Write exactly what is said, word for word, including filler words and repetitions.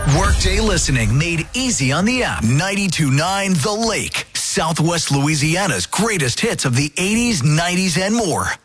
Workday listening made easy on the app. ninety-two point nine The Lake, Southwest Louisiana's greatest hits of the eighties, nineties, and more.